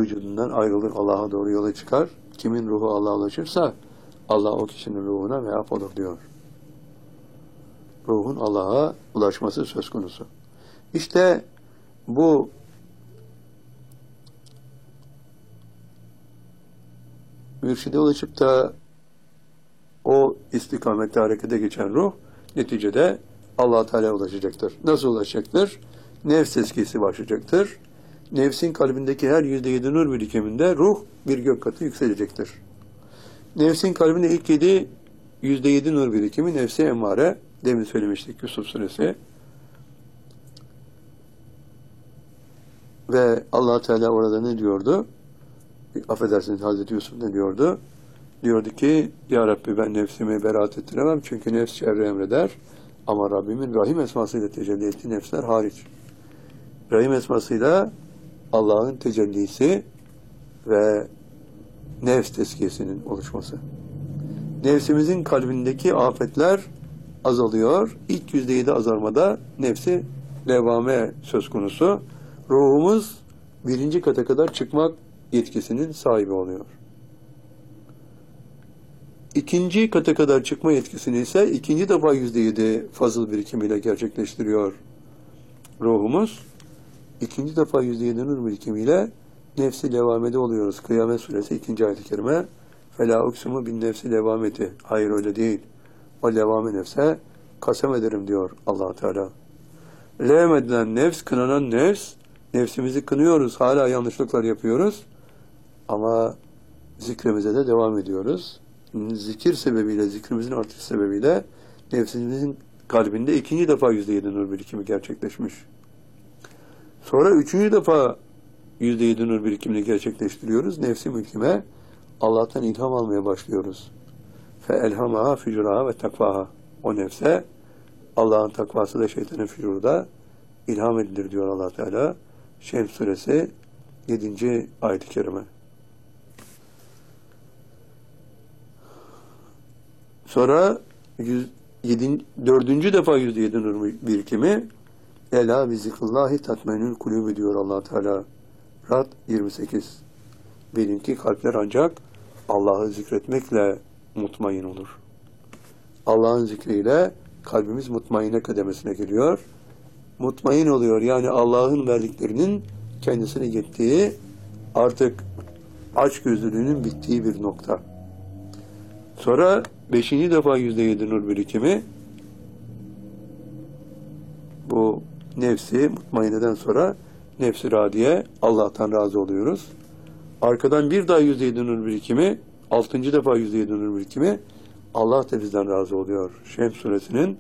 vücudundan ayrılır, Allah'a doğru yola çıkar. Kimin ruhu Allah'a ulaşırsa Allah o kişinin ruhuna mehap olur diyor. Ruhun Allah'a ulaşması söz konusu. İşte bu mürşide ulaşıp da o istikamette harekete geçen ruh neticede Allah Teala'ya ulaşacaktır. Nasıl ulaşacaktır? Nefs tezkiyesi başlayacaktır. Nefsin kalbindeki her %7 nur birikiminde ruh bir gök katı yükselecektir. Nefsin kalbinde ilk %7 nur birikimi nefsi emmare. Demin söylemiştik Yusuf suresi. Ve Allah Teala orada ne diyordu? Affedersiniz, Hazreti Yusuf ne diyordu? Diyordu ki, Ya Rabbi ben nefsimi beraat ettiremem çünkü nefs şerri emreder. Ama Rabbimin Rahim esmasıyla tecelli ettiği nefsler hariç. Rahim esmasıyla Allah'ın tecellisi ve nefs tezkiyesinin oluşması. Nefsimizin kalbindeki afetler azalıyor. İlk %7 azalmada nefsi levvame söz konusu. Ruhumuz birinci kata kadar çıkmak yetkisinin sahibi oluyor. İkinci kata kadar çıkma yetkisini ise ikinci defa %7 fazıl birikimiyle gerçekleştiriyor ruhumuz. İkinci defa %7 nur birikimiyle nefsi levamede oluyoruz. Kıyamet suresi 2. ayet-i kerime. فَلَا اُقْسُمُ بِالنَّفْسِ levameti. Hayır öyle değil. O levame nefse kasem ederim diyor Allah Teala. Levm edilen nefs, kınanan nefs, nefsimizi kınıyoruz, hala yanlışlıklar yapıyoruz. Ama zikrimize de devam ediyoruz. Zikir sebebiyle, zikrimizin artışı sebebiyle nefsimizin kalbinde ikinci defa %7 nur birikimi gerçekleşmiş. Sonra üçüncü defa %7 nur birikimini gerçekleştiriyoruz. Nefsi mülkime Allah'tan ilham almaya başlıyoruz. فَاَلْهَمَهَا فِجُرَهَا ve takvaha. O nefse Allah'ın takvası da şeytanın fücuru da ilham edilir diyor Allah Teala. Şems suresi 7. ayet-i kerime. Sonra 4. defa %7 nur birikimi Ela bi zikrillahi tatmenül kulübü diyor Allah Teala. Rad 28. Bilin ki kalpler ancak Allah'ı zikretmekle mutmain olur. Allah'ın zikriyle kalbimiz mutmaine kademesine geliyor. Mutmain oluyor. Yani Allah'ın verdiklerinin kendisine yettiği, artık açgözlülüğünün bittiği bir nokta. Sonra 5. defa %7 nur birikimi, bu nefsi mutmaineden sonra nefsi radiye, Allah'tan razı oluyoruz. Arkadan bir daha %7 nur birikimi, 6. defa %7 nur birikimi, Allah da bizden razı oluyor. Şems suresinin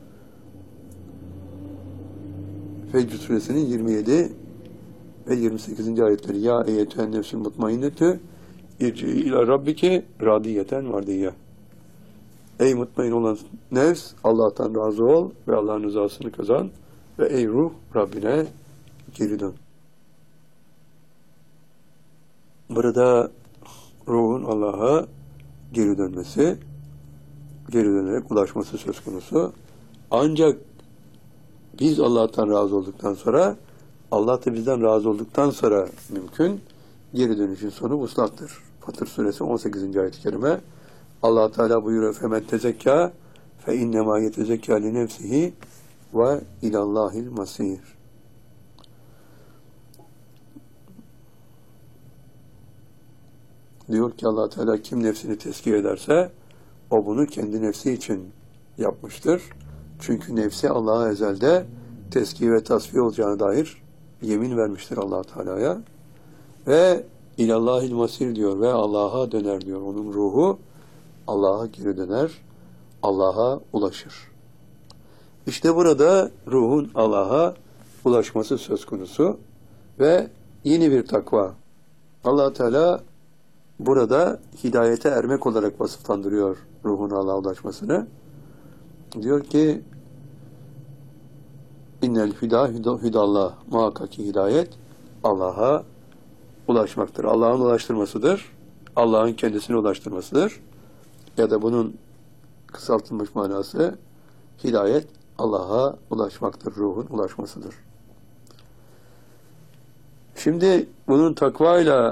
Fecr suresinin 27 ve 28. ayetleri. Ya eyyetühen nefsül mutmainnetü irci ila rabbike radiyeten mardiyye. Ey mutmain olan nefs, Allah'tan razı ol ve Allah'ın rızasını kazan ve ey ruh, Rabbine geri dön. Burada ruhun Allah'a geri dönmesi, geri dönerek ulaşması söz konusu. Ancak biz Allah'tan razı olduktan sonra, Allah da bizden razı olduktan sonra mümkün. Geri dönüşün sonu vuslattır. Fatır suresi 18. ayet-i kerime. Allah Teala buyuruyor: "Femen tezekka fe innema yetezekka li nefsihi ve ilallahil masir." Diyor ki Allah Teala, kim nefsini tezkiye ederse o bunu kendi nefsi için yapmıştır. Çünkü nefsi Allah'a ezelde tezkiye ve tasfiye olacağına dair yemin vermiştir Allah Teala'ya. Ve ilallahil masir diyor ve Allah'a döner diyor. Onun ruhu Allah'a geri döner, Allah'a ulaşır. İşte burada ruhun Allah'a ulaşması söz konusu ve yeni bir takva. Allah Teala burada hidayete ermek olarak vasıflandırıyor ruhun Allah'a ulaşmasını. Diyor ki innel hidallah, muhakkak ki hidayet Allah'a ulaşmaktır. Allah'ın ulaştırmasıdır. Allah'ın kendisine ulaştırmasıdır. Ya da bunun kısaltılmış manası hidayet Allah'a ulaşmaktır. Ruhun ulaşmasıdır. Şimdi bunun takvayla